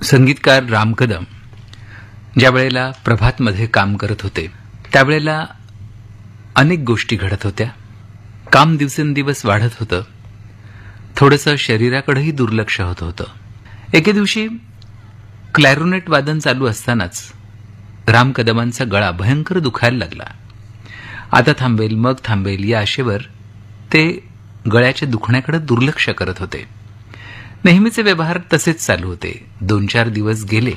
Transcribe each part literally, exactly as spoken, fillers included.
संगीतकार राम कदम ज्या वेळेला प्रभातमध्ये काम करत होते त्यावेळेला अनेक गोष्टी घडत होत्या. काम दिवसेंदिवस वाढत होतं. थोडंसं शरीराकडेही दुर्लक्ष होत होतं. एके दिवशी क्लॅरोनेट वादन चालू असतानाच राम कदमांचा गळा भयंकर दुखायला लागला. आता थांबेल मग थांबेल या आशेवर ते गळ्याच्या दुखण्याकडे दुर्लक्ष करत होते. नेहमीचे व्यवहार तसेच चालू होते. दोन चार दिवस गेले.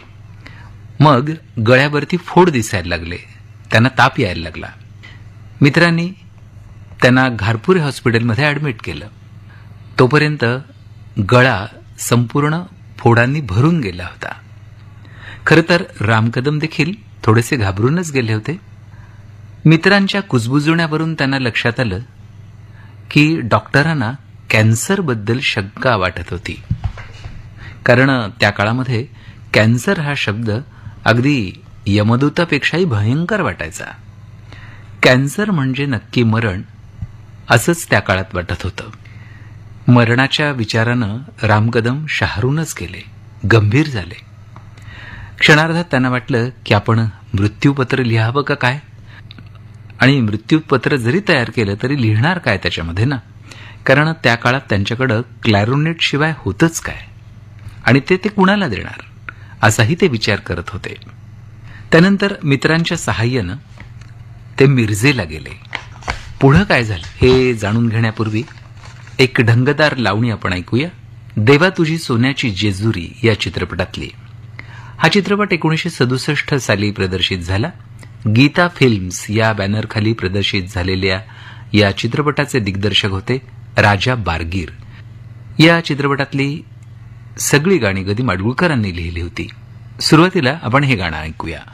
मग गळ्यावरती फोड दिसायला लागले. त्यांना ताप यायला लागला. मित्रांनी त्यांना घारपुरे हॉस्पिटलमध्ये ऍडमिट केलं. तोपर्यंत गळा संपूर्ण फोडांनी भरून गेला होता. खरं तर राम कदम देखील थोडेसे घाबरूनच गेले होते. मित्रांच्या कुजबुजवण्यावरून त्यांना लक्षात आलं की डॉक्टरांना कॅन्सरबद्दल शंका वाटत होती. कारण त्या काळामध्ये कॅन्सर हा शब्द अगदी यमदूतापेक्षाही भयंकर वाटायचा. कॅन्सर म्हणजे नक्की मरण असंच त्या काळात वाटत होतं. मरणाच्या विचारानं राम कदम शहारूनच गेले. गंभीर झाले. क्षणार्धात त्यांना वाटलं की आपण मृत्यूपत्र लिहावं का काय, आणि मृत्यूपत्र जरी तयार केलं तरी लिहिणार काय त्याच्यामध्ये ना. कारण त्या काळात त्यांच्याकडं क्लॅरोनेट शिवाय होतच काय, आणि ते ते कुणाला देणार असाही ते विचार करत होते. त्यानंतर मित्रांच्या सहाय्यानं ते मिरजेला गेले. पुढं काय झालं हे जाणून घेण्यापूर्वी एक ढंगदार लावणी आपण ऐकूया. देवा तुझी सोन्याची जेजुरी या चित्रपटातली. हा चित्रपट एकोणीसशे सदुसष्ट साली प्रदर्शित झाला. गीता फिल्म्स या बॅनरखाली प्रदर्शित झालेल्या या चित्रपटाचे दिग्दर्शक होते राजा बारगीर. या चित्रपटातली सगळी गाणी गदी माडगुळकरांनी लिहिली होती. सुरुवातीला आपण हे गाणं ऐकूया.